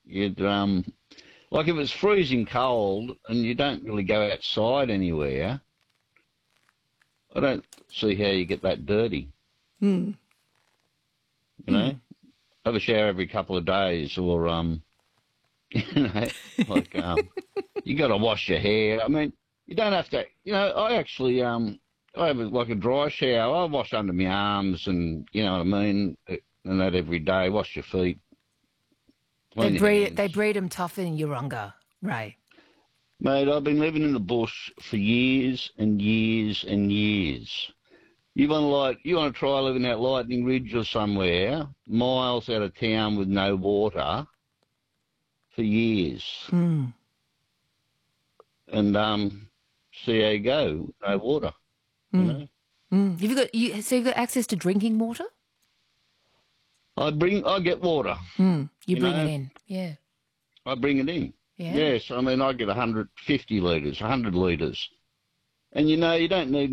You'd like if it's freezing cold and you don't really go outside anywhere, I don't see how you get that dirty. Hmm. You know, have a shower every couple of days, or you know, like you got to wash your hair. I mean, you don't have to. You know, I actually I have like a dry shower. I wash under my arms, and you know what I mean, and that every day. Wash your feet, clean your They hands. breed them tougher in Urunga, Ray. Mate, I've been living in the bush for years and years and years. You want to try living out Lightning Ridge or somewhere, miles out of town with no water for years, Mm. and see how you go, no water. You know, Mm. So you've got access to drinking water? I get water. You You bring it know, in. Yeah. I bring it in. Yeah. Yes, I mean I get 150 litres, 100 litres, and you know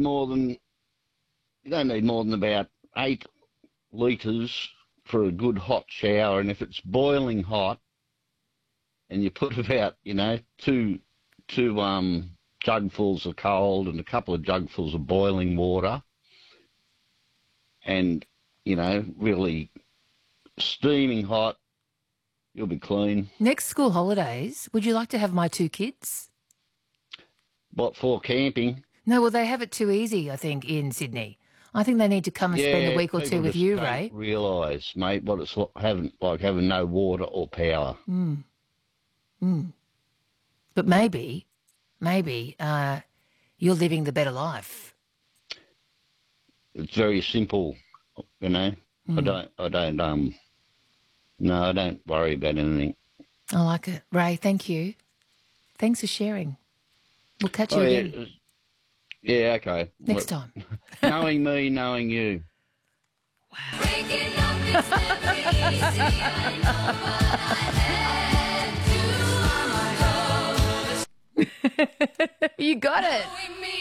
you don't need more than about 8 litres for a good hot shower, and if it's boiling hot, and you put about two jugfuls of cold and a couple of jugfuls of boiling water, and really steaming hot, you'll be clean. Next school holidays, would you like to have my 2 kids? What for? Camping? No, well, they have it too easy, I think, in Sydney. I think they need to come and spend a Yeah, week or two people with just you, don't Ray. realise, mate, what it's having no water or power. But maybe you're living the better life. It's very simple, you know. No, I don't worry about anything. I like it. Ray, thank you. Thanks for sharing. We'll catch you Oh yeah, again yeah, okay. next time. Knowing me, knowing you. Waking up, it's never easy. I know, but I had to. You got it.